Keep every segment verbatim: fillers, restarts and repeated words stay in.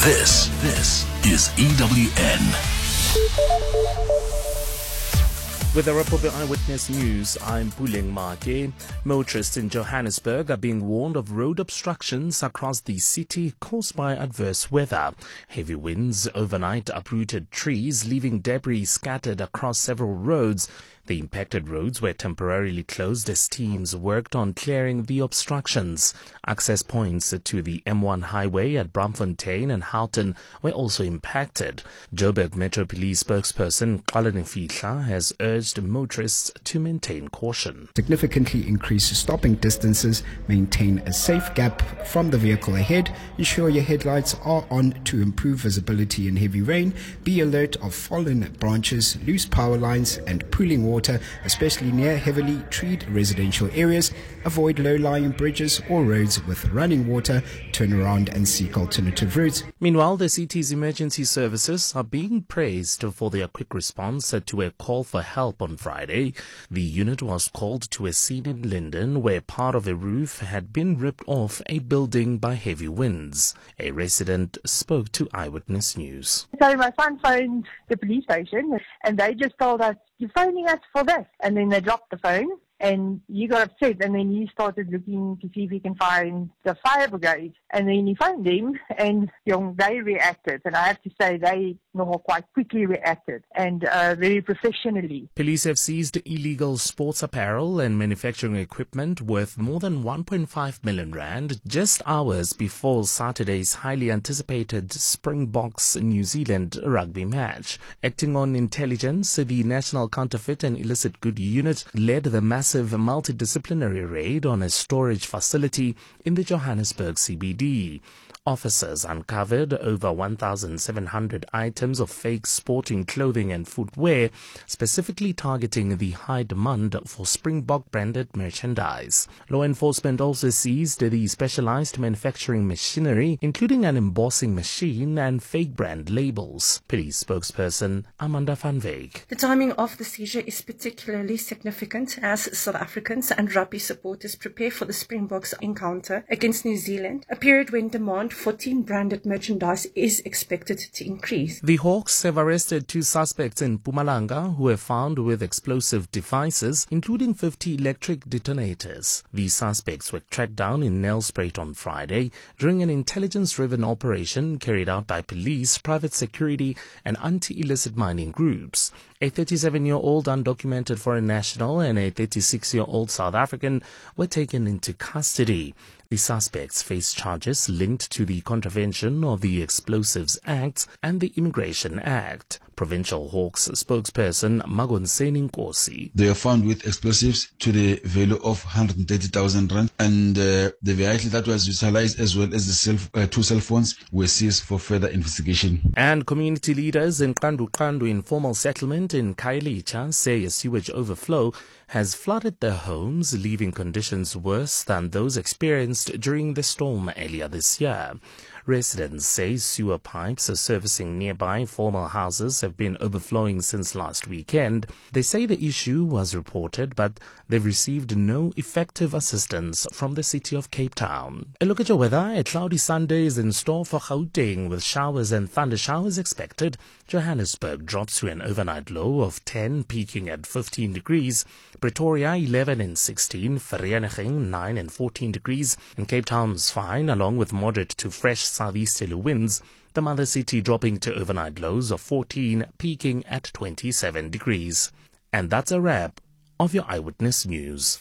This, this is E W N. With the Republic Eyewitness News, I'm Puleng Make. Motorists in Johannesburg are being warned of road obstructions across the city caused by adverse weather. Heavy winds overnight uprooted trees, leaving debris scattered across several roads. The impacted roads were temporarily closed as teams worked on clearing the obstructions. Access points to the M one highway at Braamfontein and Houghton were also impacted. Joburg Metro Police spokesperson Xalani Fihla has urged motorists to maintain caution. Significantly increase stopping distances, maintain a safe gap from the vehicle ahead, ensure your headlights are on to improve visibility in heavy rain, be alert of fallen branches, loose power lines and pooling water. Water, especially near heavily treed residential areas. Avoid low-lying bridges or roads with running water. Turn around and seek alternative routes. Meanwhile, the city's emergency services are being praised for their quick response to a call for help on Friday. The unit was called to a scene in Linden where part of a roof had been ripped off a building by heavy winds. A resident spoke to Eyewitness News. So my son phoned the police station and they just told us, "You're phoning us for this." And then they dropped the phone and he got upset and then he started looking to see if he can find the fire brigade. And then he phoned them and you know, they reacted. And I have to say they you know, quite quickly reacted and uh, very professionally. Police have seized illegal sports apparel and manufacturing equipment worth more than one point five million rand just hours before Saturday's highly anticipated Springboks New Zealand rugby match. Acting on intelligence, the National Counterfeit and Illicit Good Unit led the massive multidisciplinary raid on a storage facility in the Johannesburg C B D. Officers uncovered over one thousand seven hundred items of fake sporting clothing and footwear, specifically targeting the high demand for Springbok branded merchandise. Law enforcement also seized the specialized manufacturing machinery, including an embossing machine and fake brand labels. Police spokesperson Amanda van Wyk. The timing of the seizure is particularly significant as South Africans and rugby supporters prepare for the Springboks encounter against New Zealand, a period when demand for team-branded merchandise is expected to increase. The Hawks have arrested two suspects in Mpumalanga who were found with explosive devices, including fifty electric detonators. These suspects were tracked down in Nelspruit on Friday during an intelligence-driven operation carried out by police, private security, and anti-illicit mining groups. A thirty-seven-year-old undocumented foreign national and a thirty-six-year-old South African were taken into custody. The suspects face charges linked to the contravention of the Explosives Act and the Immigration Act. Provincial Hawks spokesperson Magonseni Nkosi. They are found with explosives to the value of one hundred thirty thousand rand, and uh, the vehicle that was utilized as well as the cell, uh, two cell phones were seized for further investigation. And community leaders in Kandu Kandu informal settlement in Khayelitsha say a sewage overflow has flooded their homes, leaving conditions worse than those experienced during the storm earlier this year. Residents say sewer pipes servicing nearby formal houses have been overflowing since last weekend. They say the issue was reported, but they've received no effective assistance from the city of Cape Town. A look at your weather. A cloudy Sunday is in store for Gauteng with showers and thunder showers expected. Johannesburg drops to an overnight low of ten, peaking at fifteen degrees. Pretoria eleven and sixteen, Vereeniging nine and fourteen degrees, and Cape Town's fine along with moderate to fresh southeasterly winds. The mother city dropping to overnight lows of fourteen, peaking at twenty-seven degrees. And that's a wrap of your Eyewitness News.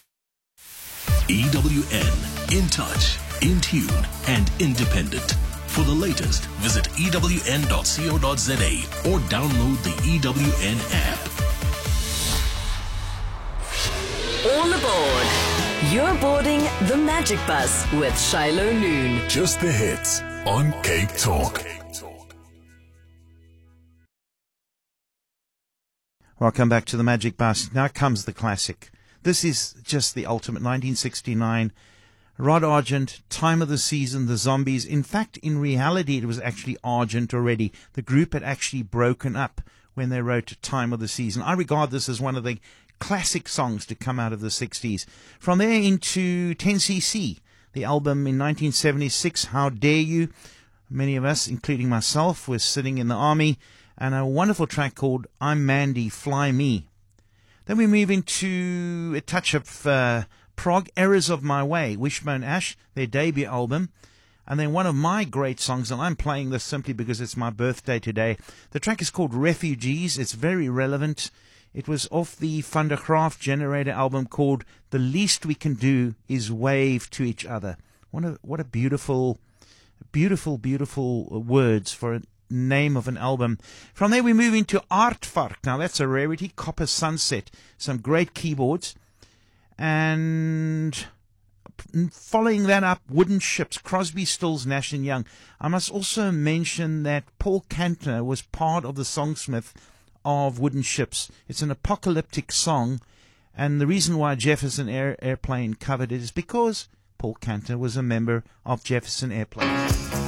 E W N, in touch, in tune, and independent. For the latest, visit E W N dot co dot za or download the E W N app. All aboard. You're boarding the Magic Bus with Shiloh Noon. Just the hits on Cape Talk. Welcome back to the Magic Bus. Now comes the classic. This is just the ultimate. nineteen sixty-nine, Rod Argent, Time of the Season, The Zombies. In fact, in reality, it was actually Argent already. The group had actually broken up when they wrote Time of the Season. I regard this as one of the classic songs to come out of the sixties. From there into ten C C, the album in nineteen seventy-six, How Dare You. Many of us, including myself, were sitting in the army, and a wonderful track called I'm Mandy, Fly Me. Then we move into a touch of uh, prog, Errors of My Way, Wishbone Ash, their debut album. And then one of my great songs, and I'm playing this simply because it's my birthday today. The track is called Refugees. It's very relevant. It was off the Van der Graaf Generator album called The Least We Can Do Is Wave to Each Other. What a, what a beautiful, beautiful, beautiful words for a name of an album. From there we move into Aardvark. Now that's a rarity, Copper Sunset. Some great keyboards. And following that up, Wooden Ships, Crosby, Stills, Nash and Young. I must also mention that Paul Kantner was part of the songsmith of Wooden Ships. It's an apocalyptic song, and the reason why Jefferson Air, Airplane covered it is because Paul Kantner was a member of Jefferson Airplane.